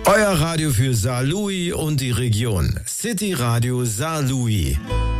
Euer Radio für Saarlouis und die Region. City Radio Saarlouis.